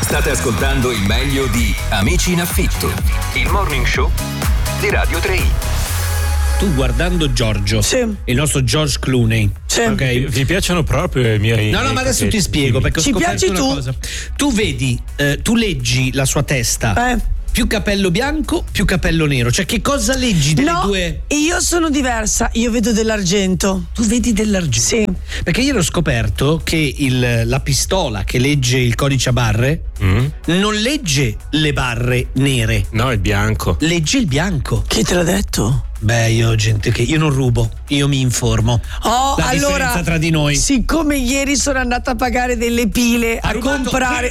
State ascoltando il meglio di Amici in affitto, il morning show di Radio 3i. Tu guardando Giorgio, il nostro George Clooney, okay? Vi piacciono proprio i miei... No, ma adesso ti spiego perché ho scoperto una cosa. Tu vedi, tu leggi la sua testa. Più capello bianco, più capello nero. Cioè, che cosa leggi delle due? Io sono diversa, io vedo dell'argento. Tu vedi dell'argento? Sì. Perché io ho scoperto che la pistola che legge il codice a barre non legge le barre nere. No, il bianco. Legge il bianco. Chi te l'ha detto? Beh, io non rubo, io mi informo. La differenza tra di noi. Siccome ieri sono andata a pagare delle pile a comprare.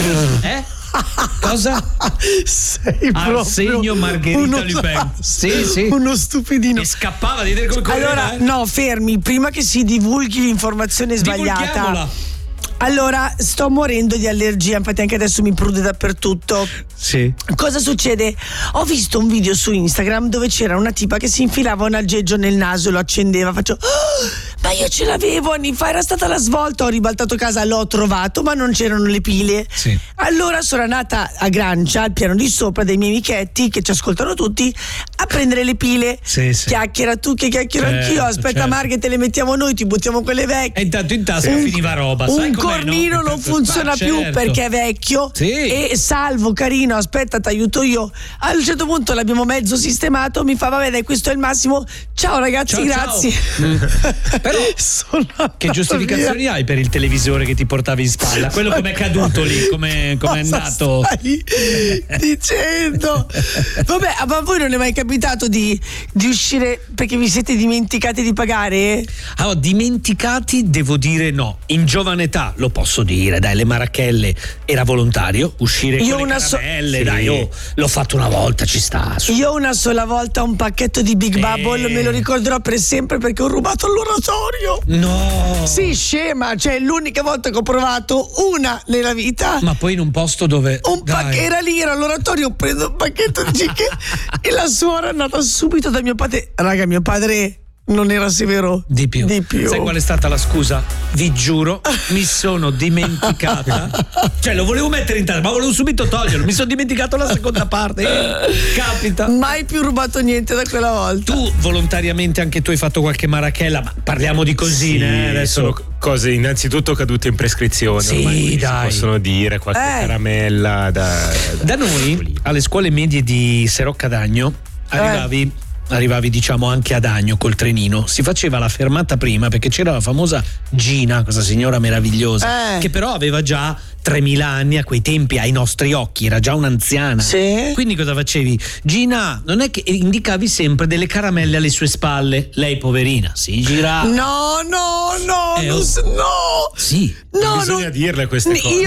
Cosa? Sei Arsenio Margherita Lupin. Sì. Uno stupidino. E scappava di vedere come correva. Allora, no, fermi, prima che si divulghi l'informazione sbagliata. Allora, sto morendo di allergia, infatti anche adesso mi prude dappertutto. Sì. Cosa succede? Ho visto un video su Instagram dove c'era una tipa che si infilava un aggeggio nel naso, lo accendeva, faccio ma io ce l'avevo anni fa, era stata la svolta, ho ribaltato casa, l'ho trovato, ma non c'erano le pile. Sì. Allora sono andata a Grancia, al piano di sopra dei miei amichetti che ci ascoltano tutti, a prendere le pile. Sì. Chiacchiera tu che chiacchiero anch'io, aspetta Marghe, te le mettiamo noi, ti buttiamo quelle vecchie. E intanto in tasca finiva roba. Un cornino non funziona più perché è vecchio. Sì. E salvo, carino, aspetta, ti aiuto io. A un certo punto l'abbiamo mezzo sistemato, mi fa vabbè dai, questo è il massimo. Ciao ragazzi, grazie. Però che giustificazioni hai per il televisore che ti portavi in spalla? Quello com'è caduto lì? Com'è andato? Stai dicendo? Vabbè, ma a voi non è mai capitato di uscire perché vi siete dimenticati di pagare? Allora, dimenticati devo dire no. In giovane età lo posso dire, dai, le marachelle era volontario, uscire Io con le caramelle, dai, l'ho fatto una volta, ci sta. Io una sola volta un pacchetto di Big Bubble me lo ricorderò per sempre perché ho rubato all'oratorio. No! Sì, scema, cioè l'unica volta che ho provato una nella vita. Ma poi in un posto dove era lì, era all'oratorio, ho preso un pacchetto di chicken e la suora è andata subito da mio padre. Raga, mio padre non era severo. Di più. Sai qual è stata la scusa? Vi giuro, mi sono dimenticata. Cioè, lo volevo mettere in tasca, ma volevo subito toglierlo. Mi sono dimenticato la seconda parte. Capita. Mai più rubato niente da quella volta. Tu volontariamente anche tu hai fatto qualche marachella, ma parliamo di cosine, adesso. Sono cose innanzitutto cadute in prescrizione. Sì, dai. Si possono dire qualche caramella da noi alle scuole medie di Serocca d'Agno arrivavi diciamo anche ad Agno col trenino, si faceva la fermata prima perché c'era la famosa Gina, questa signora meravigliosa che però aveva già 3000 anni a quei tempi, ai nostri occhi era già un'anziana. Sì. Quindi cosa facevi? Gina, non è che indicavi sempre delle caramelle alle sue spalle, lei poverina si girava. No. Sì. Non bisogna dirle queste cose.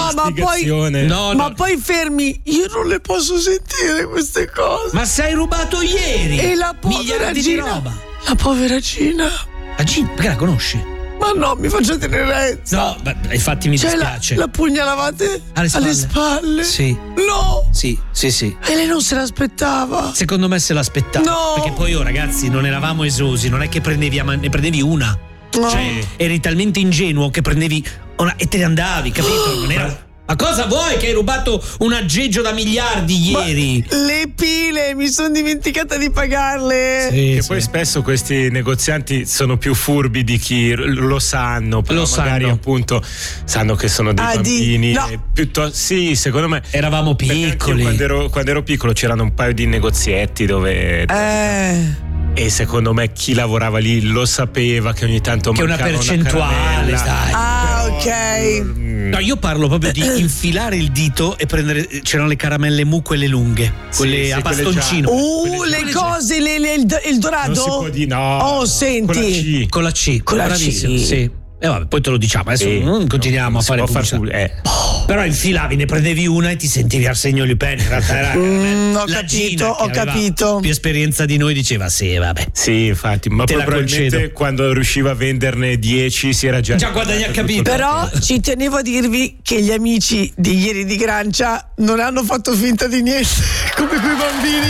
Ma poi fermi, io non le posso sentire queste cose. Ma sei rubato ieri. E la povera miliardi Gina, di roba. La povera Gina. La Gina, perché la conosci? Ma no, mi faccia tenerezza. No, infatti mi dispiace. La pugnalavate alle spalle? Sì. No. Sì. E lei non se l'aspettava? Secondo me se l'aspettava. No. Perché poi ragazzi non eravamo esosi, non è che ne prendevi una. No. Cioè, eri talmente ingenuo che prendevi una e te ne andavi, capito? Non era. Ma cosa vuoi che hai rubato un aggeggio da miliardi ieri? Le pile, mi sono dimenticata di pagarle. Che poi spesso questi negozianti sono più furbi di chi lo sanno, però magari appunto sanno che sono dei bambini. Piuttosto, sì, secondo me eravamo piccoli. Quando ero piccolo c'erano un paio di negozietti dove e secondo me chi lavorava lì lo sapeva che ogni tanto che mancava una percentuale, dai. Ok. No, io parlo proprio di infilare il dito e prendere. C'erano le caramelle mu, quelle lunghe, quelle a bastoncino. Le cose, il dorado. Non si può dire, no. Oh, senti. Con la C. Con la bravissimo, C. sì. E vabbè, poi te lo diciamo, adesso non continuiamo a fare pubblicità. Però infilavi, ne prendevi una e ti sentivi Arsenio Lupin. In realtà era ho capito. Più esperienza di noi diceva sì, vabbè. Sì, infatti, ma probabilmente quando riusciva a venderne 10 si era già guadagnato, capito. Però ci tenevo a dirvi che gli amici di ieri di Grancia non hanno fatto finta di niente come quei bambini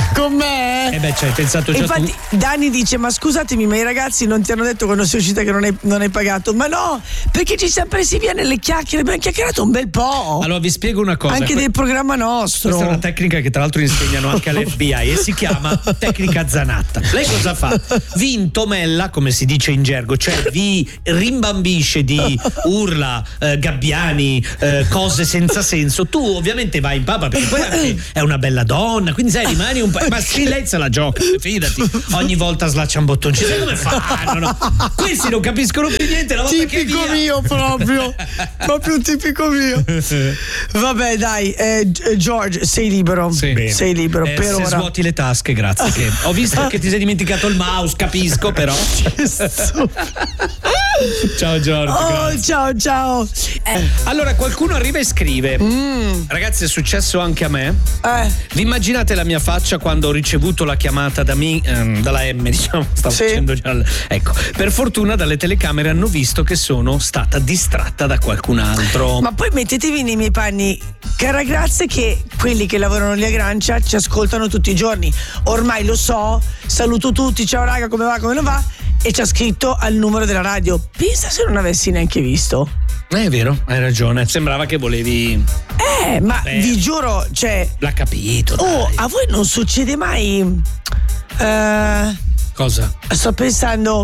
Con me? Beh, ci hai pensato già. Infatti, tu. Dani dice: ma scusatemi, ma i ragazzi non ti hanno detto quando sei uscita che non hai pagato? Ma no, perché ci siamo presi via nelle chiacchiere, abbiamo chiacchierato un bel po'. Allora vi spiego una cosa. Anche del programma nostro. Questa è una tecnica che tra l'altro insegnano anche all'FBI e si chiama tecnica Zanatta. Lei cosa fa? Vi intomella, come si dice in gergo, cioè vi rimbambisce di urla, gabbiani, cose senza senso. Tu ovviamente vai in papa perché poi anche è una bella donna, quindi sai, rimani un po'. Ma sì, lei se la gioca, fidati. Ogni volta slaccia un bottoncino. Sai come fanno? No? Questi non capiscono più niente. La volta tipico che mio proprio. Proprio tipico mio. Vabbè, dai, George, sei libero. Sì. Sei libero per se ora. Svuoti le tasche, grazie. Che ho visto che ti sei dimenticato il mouse, capisco, però. Ciao Giorgio. Ciao. Allora qualcuno arriva e scrive: ragazzi, è successo anche a me. Vi immaginate la mia faccia quando ho ricevuto la chiamata dalla M, diciamo, stavo facendo già ecco, per fortuna dalle telecamere hanno visto che sono stata distratta da qualcun altro. Ma poi mettetevi nei miei panni, cara Grazia, che quelli che lavorano lì a Grancia ci ascoltano tutti i giorni. Ormai lo so, saluto tutti, ciao raga, come va, come non va? E ci ha scritto al numero della radio. Pensa se non avessi neanche visto. È vero, hai ragione. Sembrava che volevi. Ma vi giuro, cioè. L'ha capito. Dai. A voi non succede mai. Cosa? Sto pensando.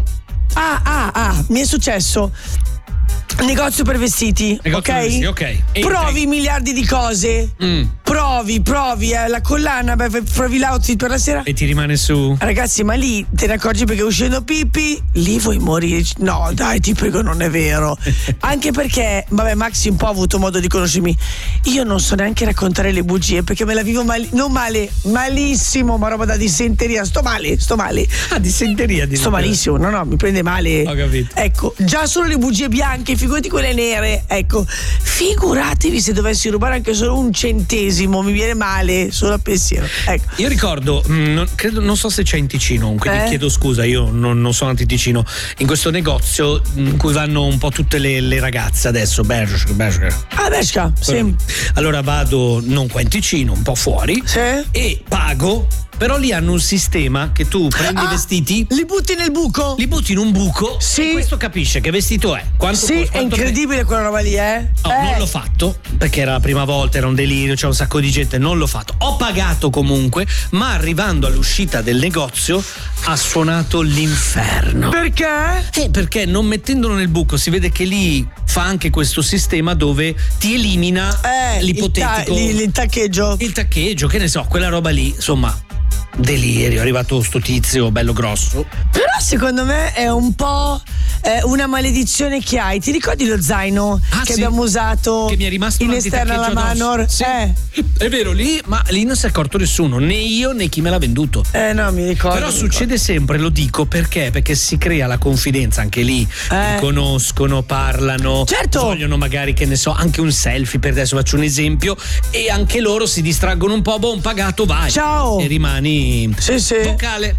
Mi è successo. Negozio per vestiti, ok? Provi miliardi di cose. Provi la collana, provi l'outfit per la sera. E ti rimane su. Ragazzi, ma lì te ne accorgi perché uscendo pipì, lì vuoi morire. No, dai, ti prego, non è vero. Anche perché, Maxi un po' ha avuto modo di conoscermi. Io non so neanche raccontare le bugie perché me la vivo non male, malissimo, ma roba da dissenteria. Sto male. Dissenteria. Sto malissimo, no, mi prende male. Ho capito. Ecco, già solo le bugie bianche, figurati quelle nere. Ecco, figuratevi se dovessi rubare anche solo un centesimo, mi viene male solo a pensiero. Ecco. Io ricordo, non so se c'è in Ticino, quindi chiedo scusa, io non sono anti-Ticino, in questo negozio in cui vanno un po' tutte le ragazze adesso, Bershka, sì. Allora vado non qua in Ticino, un po' fuori, e pago. Però lì hanno un sistema che tu prendi i vestiti, li butti nel buco? Li butti in un buco, e questo capisce che vestito è. Quanto è incredibile quella roba lì, No, non l'ho fatto perché era la prima volta, era un delirio, c'era un sacco di gente, non l'ho fatto. Ho pagato comunque, ma arrivando all'uscita del negozio ha suonato l'inferno. Perché? Perché non mettendolo nel buco si vede che lì fa anche questo sistema dove ti elimina l'ipotetico il taccheggio. Il taccheggio, che ne so, quella roba lì, insomma. Delirio, è arrivato sto tizio bello grosso. Però secondo me è un po' una maledizione che hai. Ti ricordi lo zaino che abbiamo usato, che mi è rimasto in esterna alla Manor? Sì. È vero, lì non si è accorto nessuno, né io né chi me l'ha venduto. No, mi ricordo. Però succede sempre, lo dico perché si crea la confidenza anche lì. Conoscono, parlano, vogliono magari, che ne so, anche un selfie, per adesso faccio un esempio, e anche loro si distraggono un po', pagato, vai. Ciao. E rimani vocale.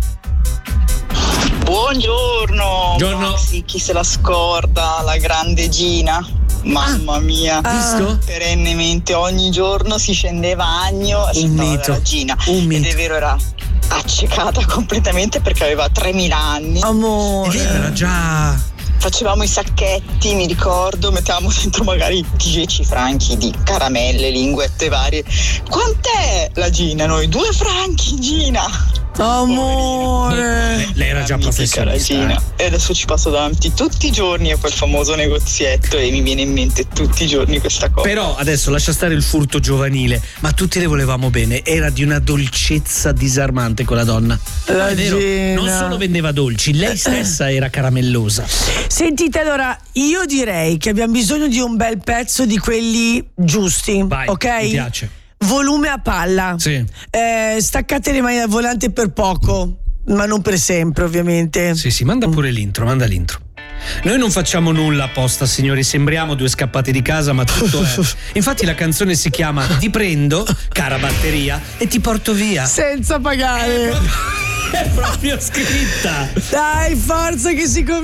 Buongiorno. Sì, chi se la scorda, la grande Gina. Mamma mia, visto? Perennemente ogni giorno si scendeva Agno e la Gina. Ed è vero, era accecata completamente perché aveva 3.000 anni. Amore. Era già. Facevamo i sacchetti, mi ricordo, mettevamo dentro magari 10 franchi di caramelle, linguette varie. Quant'è la Gina? Noi 2 franchi, Gina. Amore. Lei era già professionista. E adesso ci passo davanti tutti i giorni a quel famoso negozietto e mi viene in mente tutti i giorni questa cosa. Però adesso lascia stare il furto giovanile, ma tutti le volevamo bene, era di una dolcezza disarmante quella donna. La Gina. Non solo vendeva dolci, lei stessa era caramellosa. Sentite, allora, io direi che abbiamo bisogno di un bel pezzo di quelli giusti. Vai, ok? Mi piace. Volume a palla. Sì. Staccate le mani dal volante per poco, ma non per sempre, ovviamente. Sì, manda pure l'intro, Noi non facciamo nulla apposta, signori, sembriamo 2 scappati di casa, ma tutto è. Infatti la canzone si chiama Ti prendo, cara batteria, e ti porto via. Senza pagare. È proprio scritta. Dai, forza che si comincia.